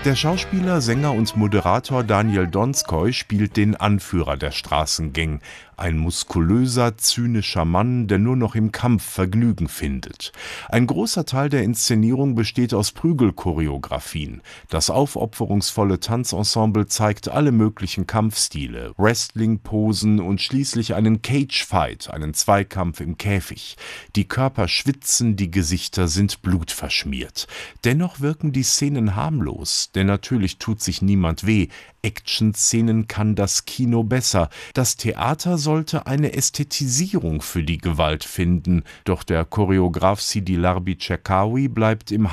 Der Schauspieler, Sänger und Moderator Daniel Donskoy spielt den Anführer der Straßengang, ein muskulöser, zynischer Mann, der nur noch im Kampf Vergnügen findet. Ein großer Teil der Inszenierung besteht aus Prügelchoreografien. Das aufopferungsvolle Tanzensemble zeigt alle möglichen Kampfstile, Wrestling-Posen und schließlich einen Cage-Fight, einen Zweikampf im Käfig. Die Körper schwitzen, die Gesichter sind blutverschmiert. Dennoch wirken die Szenen harmlos, denn natürlich tut sich niemand weh. Action-Szenen kann das Kino besser. Das Theater sollte eine Ästhetisierung für die Gewalt finden, doch der Choreograf Sidi Larbi Cherkaoui bleibt im